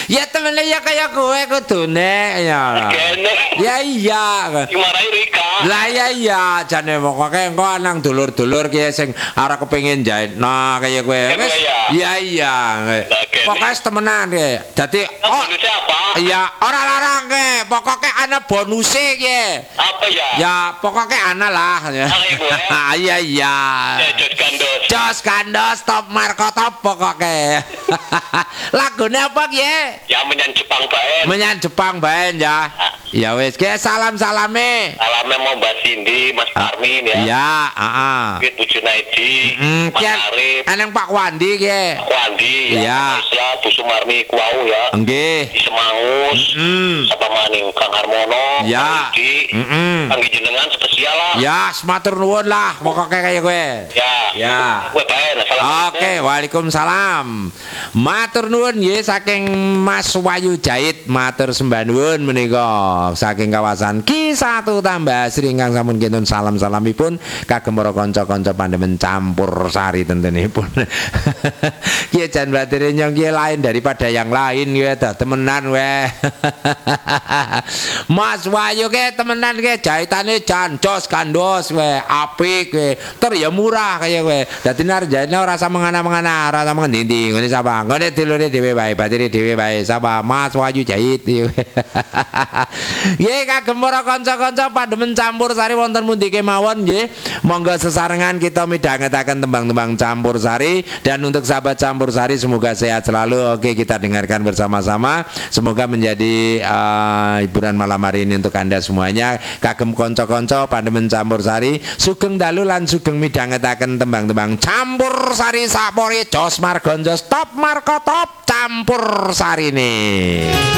Ya temennya ya kayak gue kudune ya. Ya iya. Dimarahi Rika. Lah ya iya jane pokoke engko nang dulur-dulur ki sing arep kepengin jahit. Nah kaya kowe wis. Iya iya. Pokoke temenan ki. Dadi Siapa? iya ora larang ki. Pokoke ana bonuse ki. Apa ya? Ya pokoke ana lah. Iya iya. Jos kandos top Marco top pokoke. Lagune apa ki? Ya menyan Jepang bae. Menyan Jepang bae ya. Ya wis ki salam-salame. Salamnya mau Mbak Cindy, Mas Parmin ya. Iya, heeh. Ki Tujuh Naidi, Mas Arif, aneng Pak Wandi ki. Pak Wandi, ya. Indonesia, Bu Sumarni Kuau ya. Nggih. Di Semangus, Sapa maning Kang Harmono, ya. Kang jenengan spesial lah. Ya, matur nuwun lah pokoke kaya kowe. Ya. Ya. Kowe bae. Oke, waalaikumsalam. Matur nuwun nggih saking Mas Wayu Jait, matur sembah nuwun menika saking kawasan Ki1 tambah Sri ingkang sampun kintun salam-salamipun kagem para kanca-kanca pandemen campur sari tentenipun. Ki jan batire nyong ki lain daripada yang lain kowe dah temenan weh. Mas Wayu ke temenan ke jaitane jan jos kandos weh apik weh ter ya murah kaya kowe. Dadi nar jaitne ora sama mengana-mengana, ora sama ngendi ngene sapa. Ngene dulure dhewe wae, batire dhewe wae sapa Mas Wayu Jait. Nggih kagem para kanca-kanca pandemen campur sari wonten pundi kemawon nggih. Monggo sesarengan kita midhangetaken tembang-tembang campur sari dan untuk sahabat campur sari semoga sehat selalu. Oke, kita dengarkan bersama-sama. Semoga menjadi hiburan malam hari ini untuk Anda semuanya. Kagem kanca-kanca pandemen campur sari, sugeng dalu lan sugeng midhangetaken tembang-tembang campur sari sapore jos margonjos top marko top campur sarine.